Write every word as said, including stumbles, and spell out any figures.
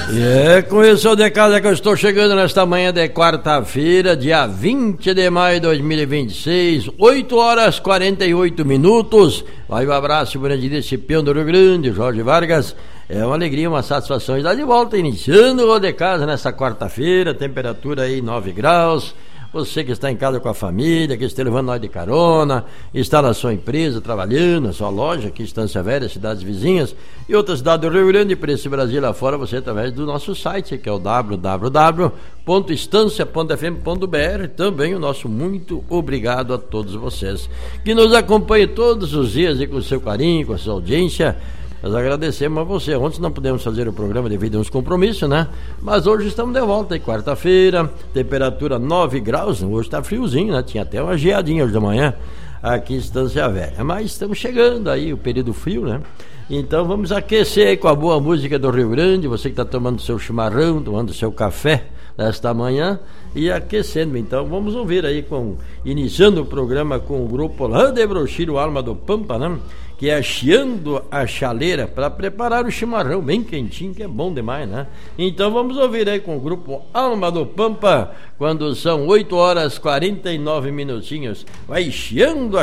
E é com isso, de casa, que eu estou chegando nesta manhã de quarta-feira, dia vinte de maio de dois mil e vinte e seis, oito horas e quarenta e oito minutos. Vai um abraço grande desse peão do Rio Grande, Jorge Vargas. É uma alegria, uma satisfação estar de volta, iniciando o de casa nesta quarta-feira, temperatura aí nove graus. Você que está em casa com a família, que está levando nós de carona, está na sua empresa, trabalhando, na sua loja, aqui em Estância Velha, cidades vizinhas e outras cidades do Rio Grande e para esse Brasil lá fora, você através do nosso site, que é o w w w ponto estância ponto f m ponto b r. Também o nosso muito obrigado a todos vocês que nos acompanham todos os dias e com o seu carinho, com a sua audiência. Nós agradecemos a você. Ontem não pudemos fazer o programa devido a uns compromissos, né? Mas hoje estamos de volta, aí quarta-feira, temperatura nove graus, hoje está friozinho, né? Tinha até uma geadinha hoje da manhã aqui em Estância Velha, mas estamos chegando aí, o período frio, né? Então vamos aquecer aí com a boa música do Rio Grande, você que está tomando seu chimarrão, tomando seu café nesta manhã e aquecendo. Então vamos ouvir aí, com, iniciando o programa com o grupo lá de Brochiro, Alma do Pampa, né? Que é chiando a chaleira para preparar o chimarrão bem quentinho, que é bom demais, né? Então vamos ouvir aí com o grupo Alma do Pampa, quando são oito horas e quarenta e nove minutinhos. Vai chiando a